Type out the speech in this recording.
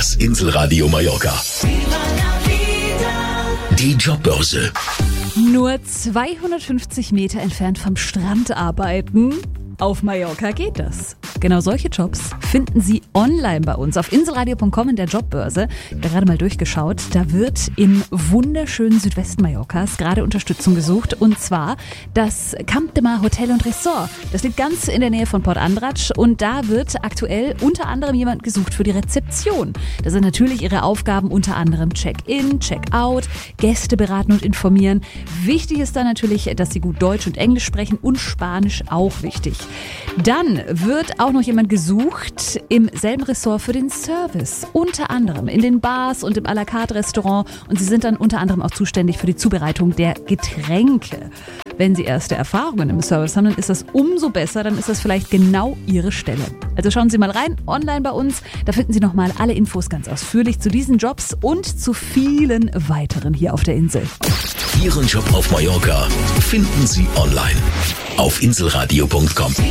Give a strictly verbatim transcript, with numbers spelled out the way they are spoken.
Das Inselradio Mallorca. Die Jobbörse. Nur zweihundertfünfzig Meter entfernt vom Strand arbeiten? Auf Mallorca geht das. Genau solche Jobs finden Sie online bei uns auf inselradio punkt com in der Jobbörse. Ich habe da gerade mal durchgeschaut. Da wird im wunderschönen Südwesten Mallorcas gerade Unterstützung gesucht. Und zwar das Camp de Mar Hotel und Resort. Das liegt ganz in der Nähe von Port Andratx. Und da wird aktuell unter anderem jemand gesucht für die Rezeption. Da sind natürlich Ihre Aufgaben unter anderem Check-in, Check-out, Gäste beraten und informieren. Wichtig ist da natürlich, dass Sie gut Deutsch und Englisch sprechen und Spanisch auch wichtig. Dann wird auch noch jemand gesucht im selben Ressort für den Service. Unter anderem in den Bars und im à la carte Restaurant. Und Sie sind dann unter anderem auch zuständig für die Zubereitung der Getränke. Wenn Sie erste Erfahrungen im Service haben, dann ist das umso besser. Dann ist das vielleicht genau Ihre Stelle. Also schauen Sie mal rein, online bei uns. Da finden Sie nochmal alle Infos ganz ausführlich zu diesen Jobs und zu vielen weiteren hier auf der Insel. Ihren Job auf Mallorca finden Sie online auf inselradio punkt com.